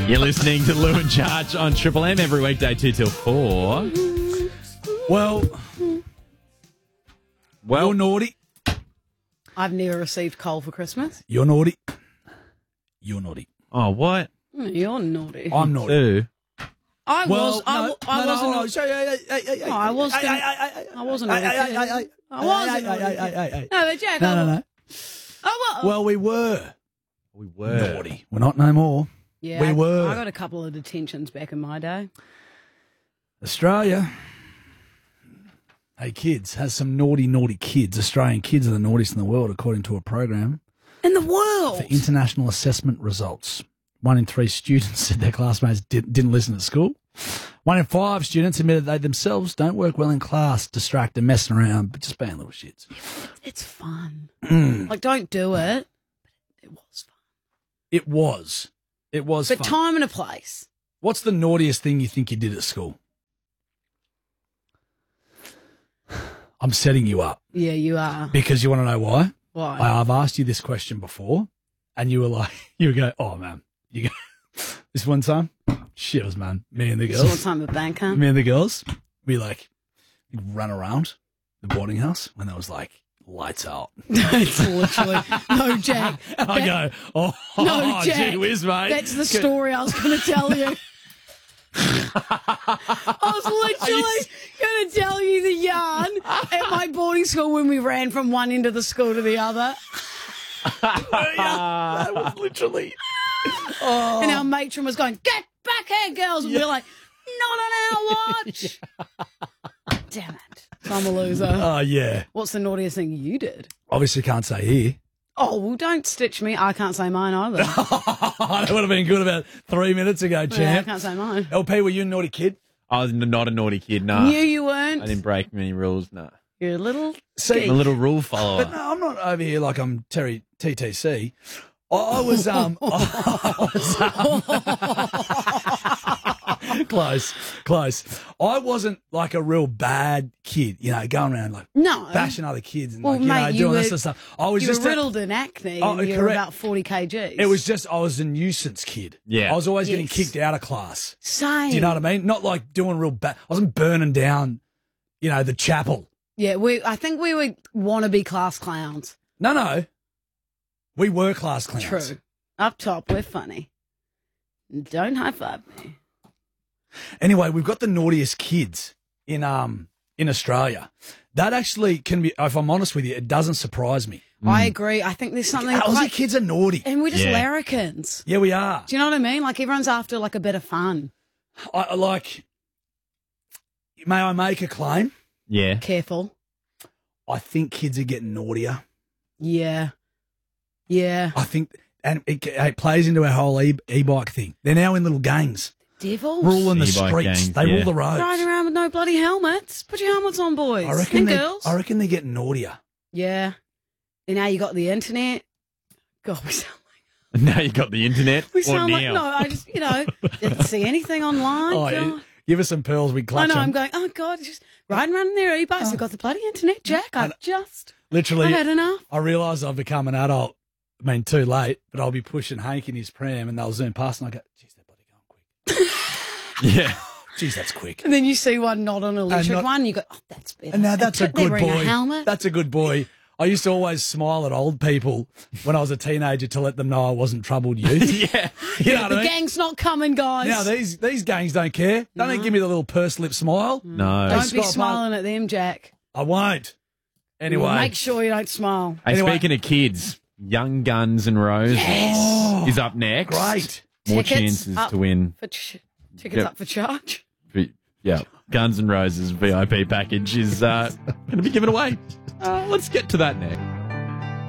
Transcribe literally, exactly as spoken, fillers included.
You're listening to Lou and Charge on Triple M every weekday, two till four. Well, Well, you're naughty. I've never received coal for Christmas. You're naughty. You're naughty. oh, what? Mm, You're naughty. I'm naughty. Who? I Well, was. I, no, w- I no, no, wasn't. hold on. Sorry, hey, hey, hey, hey, No, I was hey, gonna- hey, hey, hey, I wasn't hey, naughty. hey, hey, hey, I wasn't hey, hey, naughty. hey, hey, hey. No, but Jack. No, I, no, no. Oh, what? Well, we were We were. naughty. We're not no more. yeah, we I, were. I got a couple of detentions back in my day. Australia, hey kids, has some naughty, naughty kids. Australian kids are the naughtiest in the world, according to a program In the world. for international assessment results. One in three students said their classmates did, didn't listen at school. One in five students admitted they themselves don't work well in class, distracted, messing around, but just being little shits. It's fun. Mm. Like, don't do it. But it was fun. It was. It was But fun. time and a place. What's the naughtiest thing you think you did at school? I'm setting you up Yeah, you are. because you want to know why? Why? I, I've asked you this question before, and you were like, you would go, oh, man. You go, this one time, shit, it was, man, me and the Short girls, time at bank, huh? me and the girls, we like run around the boarding house when there was like lights out. It's literally no, Jack. And I That- go, oh, No, Jack. gee whiz, mate. That's the story I was going to tell you. I was literally going to tell you the yarn at my boarding school when we ran from one end of the school to the other. That was literally. Oh. And our matron was going, "Get back here, girls." And we were like, "Not on our watch." Damn it. So I'm a loser. Oh, yeah. What's the naughtiest thing you did? Obviously can't say here. Oh, well, don't stitch me. I can't say mine either. That would have been good about three minutes ago, Yeah, I champ. can't say mine. L P, were you a naughty kid? I was n- not a naughty kid, no. Knew you weren't. I didn't break many rules, no. You're a little See, I'm a little rule follower. But no, I'm not over here like I'm Terry T T C. I, I was um, I was, um close, close. I wasn't like a real bad kid, you know, going around like No. bashing other kids and Well, like you know mate, you doing were- this sort of stuff. I was You just were a- riddled in acne Oh, and you were correct. about forty kilograms. it was just I was a nuisance kid. Yeah. I was always getting Yes. kicked out of class. Same. Do you know what I mean? Not like doing real bad. I wasn't burning down, you know, the chapel. Yeah, we. I think we were wannabe class clowns. No, no. We were class clowns. True. Up top, we're funny. Don't high five me. Anyway, we've got the naughtiest kids in um in Australia. That actually can be, if I'm honest with you, it doesn't surprise me. I agree. I think there's something Aussie quite, kids are naughty. and we're just Yeah. larrikins. Yeah, we are. Do you know what I mean? Like everyone's after like a bit of fun. I, I like. May I make a claim? Yeah. Careful. I think kids are getting naughtier. Yeah. Yeah. I think, and it, it plays into our whole e- e-bike thing. They're now in little gangs, Devils. ruling the E-bike streets. gangs, they yeah. rule the roads. Riding around with no bloody helmets. Put your helmets on, boys I reckon. and they- girls. I reckon they're getting naughtier. Yeah. And now you got the internet. God, we sound Now you got the internet. We or sound like now. no. I just you know didn't see anything online. Oh, God. yeah. Give us some pearls. We I clutch know. them. I'm going. Oh God, just riding around in their e-bikes. They've got the bloody internet, Jack. I've just Literally, I've had enough. I realise I've become an adult. I mean, too late, but I'll be pushing Hank in his pram and they'll zoom past and I go, geez, they're bloody going quick. Yeah. Geez, that's quick. And then you see one not on an electric not- one, and you go, oh, that's better. And now that's a They're good wearing boy. A helmet. That's a good boy. I used to always smile at old people when I was a teenager to let them know I wasn't troubled youth. Yeah. You know what the I mean? gang's not coming, guys. Now these these gangs don't care. Don't they give me the little purse lip smile? No. Don't be Scott, smiling at them, Jack. I won't. Anyway, Well, make sure you don't smile. Hey, Anyway. speaking of kids, Young Guns and Roses is up next. great. More Tickets chances up to win. For ch- tickets Yep. up for charge. V- Yeah. Guns and Roses V I P package is uh, going to be given away. Uh, let's get to that next.